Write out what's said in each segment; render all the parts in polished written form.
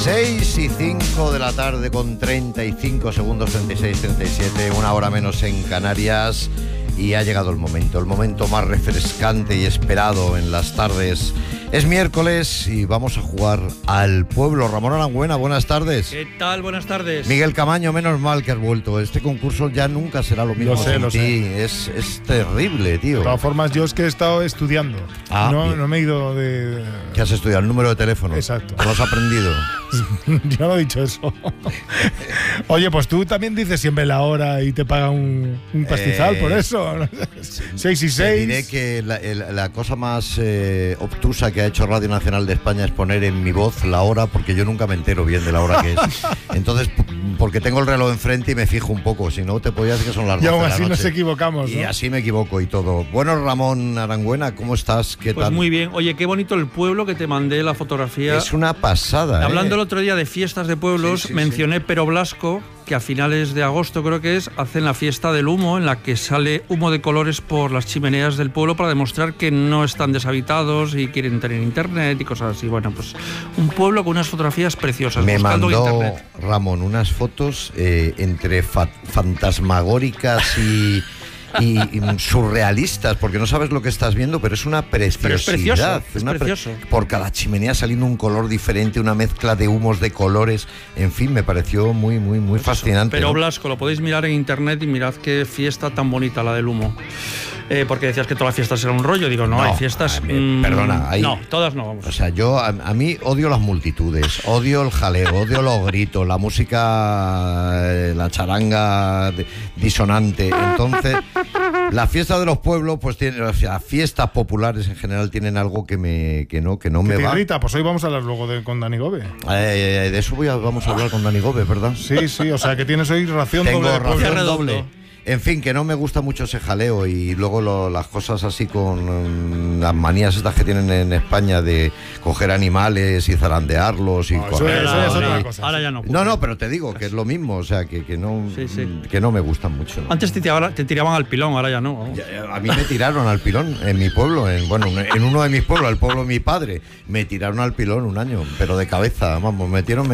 6:05 de la tarde con 35 segundos, 36, 37, una hora menos en Canarias, y ha llegado el momento más refrescante y esperado en las tardes. Es miércoles y vamos a jugar al pueblo. Ramón Arangüena, buenas tardes. ¿Qué tal? Buenas tardes. Miguel Camaño, menos mal que has vuelto. Este concurso ya nunca será lo mismo sin ti. Es terrible, tío. De todas formas, yo es que he estado estudiando. No me he ido de... ¿Qué has estudiado? El número de teléfono. Exacto. ¿Lo has aprendido? Yo no he dicho eso. Oye, pues tú también dices siempre la hora y te pagan un pastizal por eso. 6 y 6. Te diré que la cosa más obtusa que ha hecho Radio Nacional de España es poner en mi voz la hora, porque yo nunca me entero bien de la hora que es. Entonces, porque tengo el reloj enfrente y me fijo un poco, si no te podía decir que son las 12 de la noche. Y aún así nos equivocamos, ¿no? Y así me equivoco y todo. Bueno, Ramón Arangüena, ¿cómo estás? ¿Qué tal? Pues muy bien. Oye, qué bonito el pueblo, que te mandé la fotografía. Es una pasada. Hablando el otro día de fiestas de pueblos, sí, mencioné Pero Blasco, que a finales de agosto creo que hacen la fiesta del humo, en la que sale humo de colores por las chimeneas del pueblo para demostrar que no están deshabitados y quieren tener internet y cosas así. Bueno, pues un pueblo con unas fotografías preciosas. Me mandó internet. Ramón unas fotos entre fantasmagóricas y surrealistas, porque no sabes lo que estás viendo, pero es una preciosidad. Es precioso. Por cada chimenea saliendo un color diferente, una mezcla de humos, de colores. En fin, me pareció muy pues fascinante. Pero ¿no? Blasco, lo podéis mirar en internet y mirad qué fiesta tan bonita la del humo. Porque decías que todas las fiestas eran un rollo. Digo, no hay fiestas. Perdona, no, todas no, vamos. O sea, yo a mí odio las multitudes, odio el jaleo, odio los gritos, la música, la charanga disonante. Entonces, la fiesta de los pueblos, pues tiene, o sea, fiestas populares en general tienen algo que no me va. Irrita, pues hoy vamos a hablar luego con Dani Gobe. De eso vamos a hablar con Dani Gobe, ¿verdad? Sí, o sea que tienes hoy ración doble. Tengo ración doble. En fin, que no me gusta mucho ese jaleo, y luego las cosas así con las manías estas que tienen en España de coger animales y zarandearlos y correr. Eso es otra cosa. Ahora ya no. No, pero te digo que es lo mismo, o sea, que no me gustan mucho, ¿no? Antes te tiraban al pilón, ahora ya no. A mí me tiraron al pilón en mi pueblo, en uno de mis pueblos, el pueblo de mi padre, me tiraron al pilón un año, pero de cabeza, vamos,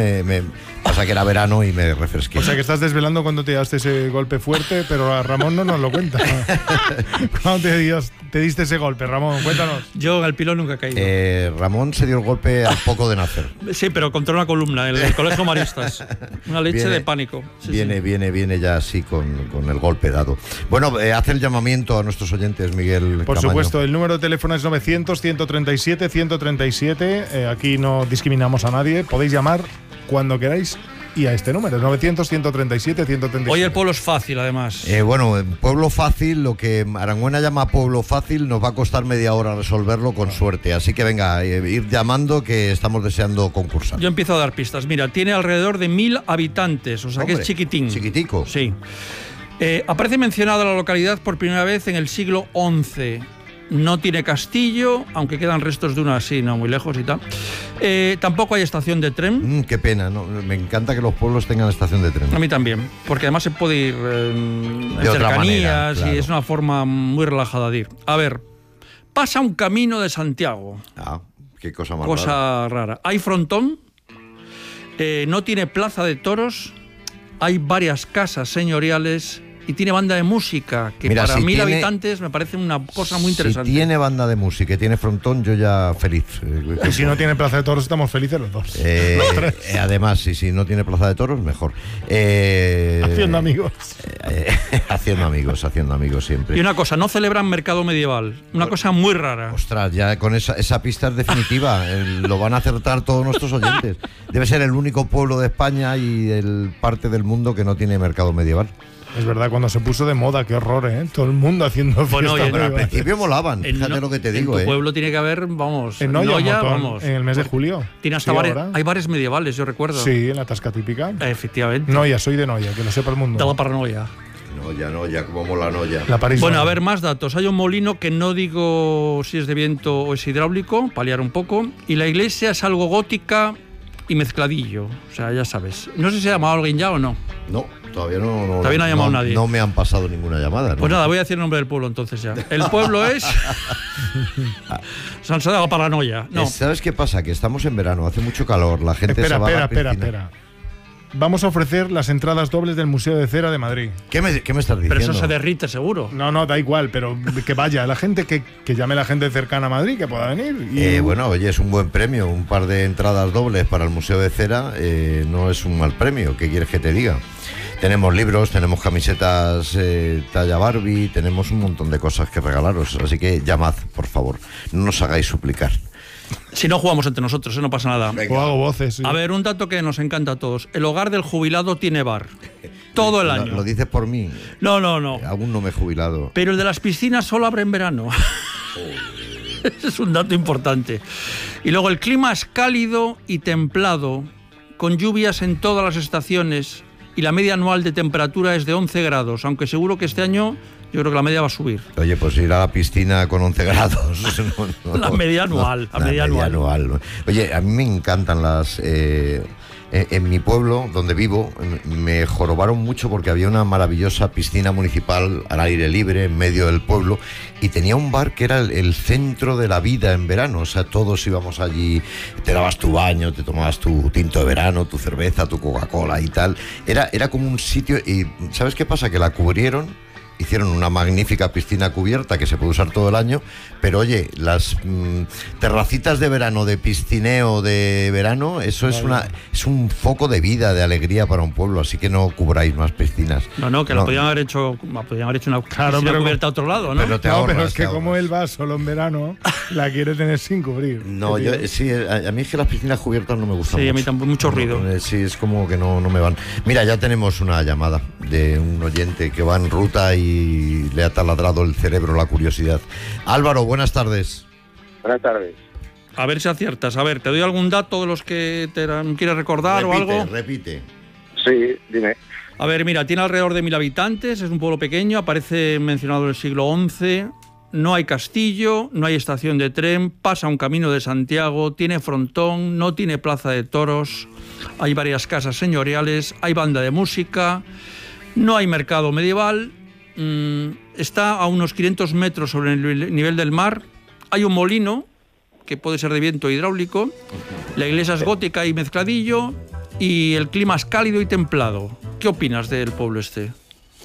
pasa que era verano y me refresqué. O sea que estás desvelando cuando te daste ese golpe fuerte, pero a Ramón no nos lo cuenta. ¿Cuándo te diste ese golpe, Ramón? Cuéntanos. Yo al pilón nunca he caído. Ramón se dio el golpe al poco de nacer. Sí, pero contra una columna, en el Colegio Maristas. Una leche de pánico. Viene ya así con el golpe dado. Bueno, haz el llamamiento a nuestros oyentes, Miguel Por Camaño. supuesto, el número de teléfono es 900-137-137. Aquí no discriminamos a nadie. Podéis llamar cuando queráis. Y a este número, 900-137-137. Hoy el pueblo es fácil, además. Pueblo fácil, lo que Arangüena llama pueblo fácil, nos va a costar media hora resolverlo con suerte. Así que venga, ir llamando, que estamos deseando concursar. Yo empiezo a dar pistas. Mira, tiene alrededor de 1000 habitantes, o sea, que es chiquitín. Chiquitico. Sí. Aparece mencionada la localidad por primera vez en el siglo XI. No tiene castillo, aunque quedan restos de una así, no muy lejos y tal. Tampoco hay estación de tren. Qué pena, ¿no? Me encanta que los pueblos tengan estación de tren. A mí también, porque además se puede ir en de otra manera, cercanías, claro. Y es una forma muy relajada de ir. A ver, pasa un camino de Santiago. Qué cosa más rara. Hay frontón, no tiene plaza de toros, hay varias casas señoriales y tiene banda de música, que para 1000 habitantes me parece una cosa muy interesante. Si tiene banda de música y tiene frontón, yo ya feliz. Y si no tiene plaza de toros, estamos felices los dos. Los tres. Además, si no tiene plaza de toros, mejor. Haciendo amigos. Haciendo amigos siempre. Y una cosa, no celebran mercado medieval. Una cosa muy rara. Ostras, ya con esa pista es definitiva. Lo van a acertar todos nuestros oyentes. Debe ser el único pueblo de España y el parte del mundo que no tiene mercado medieval. Es verdad, cuando se puso de moda, qué horror, ¿eh? Todo el mundo haciendo fiesta. Pero al principio molaban, fíjate lo que te digo, En tu pueblo tiene que haber, en Noya, vamos. En el mes de julio. Tiene hasta hay bares medievales, yo recuerdo. Sí, en la tasca típica. Efectivamente. Noya, soy de Noya, que lo sepa el mundo. De la paranoia. Noya, como mola Noya. Bueno, a ver, más datos. Hay un molino que no digo si es de viento o es hidráulico, paliar un poco. Y la iglesia es algo gótica y mezcladillo. O sea, ya sabes. No sé si se ha llamado alguien ya o no. No. Todavía no ha llamado nadie. No me han pasado ninguna llamada, ¿no? Pues nada, voy a decir el nombre del pueblo entonces ya. El pueblo es San Sadao Paranoia. No. ¿Sabes qué pasa? Que estamos en verano, hace mucho calor, la gente se va a la piscina. Espera. Vamos a ofrecer las entradas dobles del Museo de Cera de Madrid. ¿Qué me estás diciendo? Pero eso se derrite seguro. No, da igual, pero que vaya la gente, que llame la gente cercana a Madrid, que pueda venir. Bueno, oye, es un buen premio, un par de entradas dobles para el Museo de Cera, no es un mal premio, ¿qué quieres que te diga? Tenemos libros, tenemos camisetas talla Barbie, tenemos un montón de cosas que regalaros, así que llamad, por favor, no nos hagáis suplicar. Si no jugamos entre nosotros, no pasa nada. O hago voces. Sí. A ver, un dato que nos encanta a todos. El hogar del jubilado tiene bar. Todo el año. ¿Lo dices por mí? No. Aún no me he jubilado. Pero el de las piscinas solo abre en verano. Ese es un dato importante. Y luego el clima es cálido y templado, con lluvias en todas las estaciones, y la media anual de temperatura es de 11 grados, aunque seguro que este año yo creo que la media va a subir. Oye, pues ir a la piscina con 11 grados. La media anual. La media anual. Oye, a mí me encantan las... en mi pueblo, donde vivo, me jorobaron mucho porque había una maravillosa piscina municipal al aire libre en medio del pueblo y tenía un bar que era el centro de la vida en verano. O sea, todos íbamos allí, te dabas tu baño, te tomabas tu tinto de verano, tu cerveza, tu Coca-Cola y tal. Era como un sitio... Y ¿sabes qué pasa? Que la cubrieron. Hicieron una magnífica piscina cubierta que se puede usar todo el año, pero oye, las terracitas de verano, de piscineo de verano, eso es un foco de vida, de alegría para un pueblo, así que no cubráis más piscinas. No, que lo podían haber hecho una piscina cubierta a otro lado, ¿no? Pero es que como él va solo en verano, la quiere tener sin cubrir. No, a mí es que las piscinas cubiertas no me gustan mucho. Sí, a mí tampoco, mucho ruido. Sí, es como que no me van. Mira, ya tenemos una llamada de un oyente que va en ruta y le ha taladrado el cerebro la curiosidad. Álvaro, buenas tardes. Buenas tardes. A ver si aciertas. A ver, ¿te doy algún dato de los que te quieres recordar o algo? Repite. Sí, dime. A ver, mira, tiene alrededor de 1000 habitantes, es un pueblo pequeño, aparece mencionado en el siglo XI, no hay castillo, no hay estación de tren, pasa un camino de Santiago, tiene frontón, no tiene plaza de toros, hay varias casas señoriales, hay banda de música, no hay mercado medieval. Está a unos 500 metros sobre el nivel del mar. Hay un molino que puede ser de viento hidráulico. La iglesia es gótica y mezcladillo. Y el clima es cálido y templado. ¿Qué opinas del pueblo este?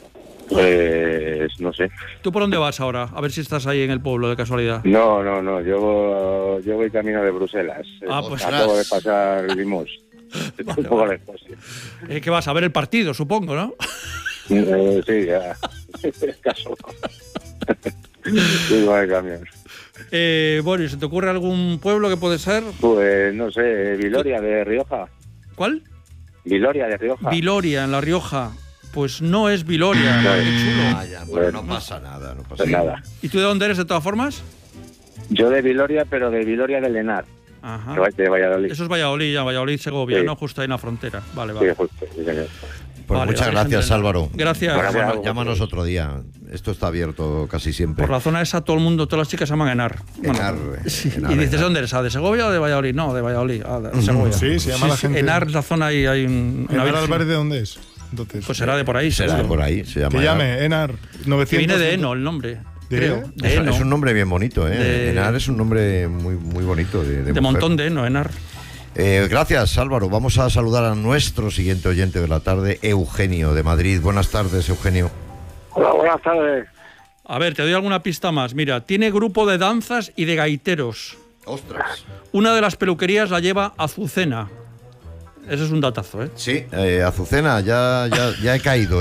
Pues no sé. ¿Tú por dónde vas ahora? A ver si estás ahí en el pueblo de casualidad. No. Yo voy camino de Bruselas. Pues acabo de pasar Limos. Vale. Un poco lejos, sí. ¿Qué vas a ver el partido, supongo, no? Sí, ya. Caso. Sí, va de camión. Boris, ¿se te ocurre algún pueblo que puede ser? Pues no sé, Viloria de Rioja. ¿Cuál? Viloria de Rioja. Viloria, en La Rioja. Pues no es Viloria. No, qué chulo. Bueno, no pasa nada. No pasa nada. ¿Y tú de dónde eres de todas formas? Yo de Viloria, pero de Viloria del Henar. Ajá. De Valladolid. Eso es Valladolid, ya, Valladolid-Segovia, sí. ¿no? Justo ahí en la frontera. Vale. Sí, justo. Sí, pues vale, muchas gracias, Álvaro. Gracias. Llámanos otro día. Esto está abierto casi siempre. Por la zona esa todo el mundo, todas las chicas se llaman Enar. Sí, y dices, ¿dónde eres? ¿De Segovia o de Valladolid? No, de Valladolid. De Segovia. Sí, se llama la gente. Enar, la zona ahí hay un... ¿Enar Álvarez de dónde es? Entonces, pues será de por ahí. Será de por ahí, se llama. Que llame, Enar 900. Que viene de Eno el nombre. Creo. De Eno. Es un nombre bien bonito, ¿eh? Enar es un nombre muy, muy bonito. De montón de Eno, Enar. Gracias, Álvaro. Vamos a saludar a nuestro siguiente oyente de la tarde, Eugenio, de Madrid. Buenas tardes, Eugenio. Hola, buenas tardes. A ver, te doy alguna pista más. Mira, tiene grupo de danzas y de gaiteros. ¡Ostras! Una de las peluquerías la lleva Azucena. Ese es un datazo, ¿eh? Sí, Azucena, ya he caído.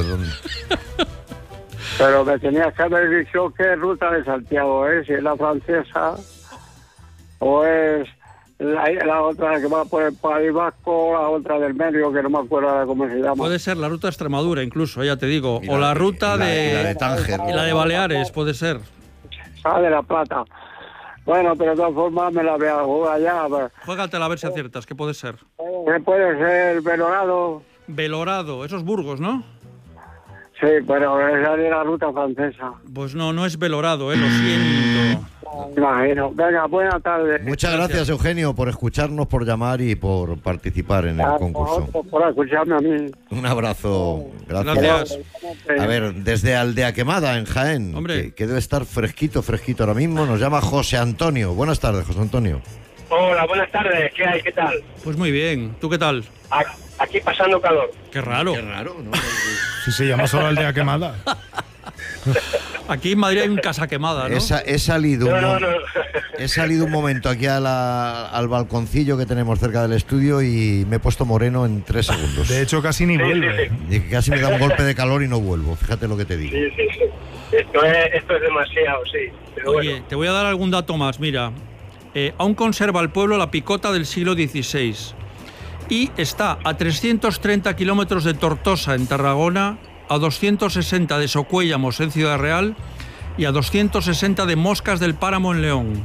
Pero me tenías que haber dicho qué ruta de Santiago es, si es la francesa o es la otra que va por el País Vasco, la otra del medio, que no me acuerdo ahora cómo se llama. Puede ser la ruta de Extremadura, incluso, ya te digo. O la ruta de... La de Tánger. Y la de Baleares, puede ser. Ah, de La Plata. Bueno, pero de todas formas me la voy a jugar ya. Juégatela a ver si aciertas, ¿qué puede ser? Puede ser Belorado. Belorado, esos Burgos, ¿no? Sí, pero esa de la ruta francesa. Pues no es Belorado, lo siento. Me imagino. Venga, buenas tardes. Muchas gracias, Eugenio, por escucharnos, por llamar y por participar en el concurso. Por escucharme a mí. Un abrazo. Gracias. Gracias. A ver, desde Aldea Quemada, en Jaén, Hombre. que debe estar fresquito ahora mismo, nos llama José Antonio. Buenas tardes, José Antonio. Hola, buenas tardes. ¿Qué hay? ¿Qué tal? Pues muy bien. ¿Tú qué tal? Aquí pasando calor. Qué raro. Qué raro, ¿no? Si se llama solo Aldea Quemada. Aquí en Madrid hay un casa quemada, ¿no? He salido No. he salido un momento aquí al balconcillo que tenemos cerca del estudio y me he puesto moreno en 3 segundos. De hecho, casi ni vuelve. Y casi me da un golpe de calor y no vuelvo. Fíjate lo que te digo. Sí. Esto es demasiado, sí. Pero Oye, bueno. te voy a dar algún dato más. Mira, aún conserva el pueblo la picota del siglo XVI y está a 330 kilómetros de Tortosa, en Tarragona, a 260 de Socuéllamos, en Ciudad Real, y a 260 de Moscas del Páramo, en León.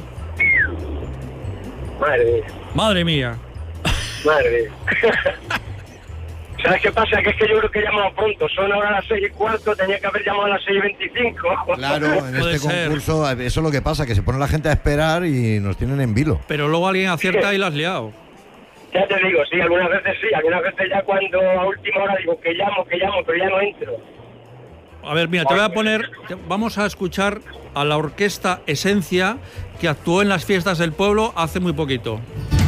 Madre mía. Madre mía. ¿Sabes qué pasa? Que es que yo creo que he llamado pronto. Son ahora las 6:15, tenía que haber llamado a las 6:25. Claro, en Puede este ser. concurso eso es lo que pasa, que se pone la gente a esperar y nos tienen en vilo. Pero luego alguien acierta y la has liado. Ya te digo, sí, algunas veces ya cuando a última hora digo que llamo, pero ya no entro. A ver, mira, te voy a poner... Vamos a escuchar a la orquesta Esencia, que actuó en las fiestas del pueblo hace muy poquito.